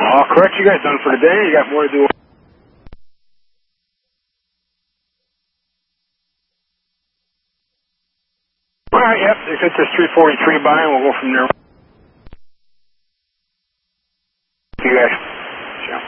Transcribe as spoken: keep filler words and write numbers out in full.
All correct. You guys done for today? You got more to do? All right, yep. If it's a three forty-three by, we'll go from there.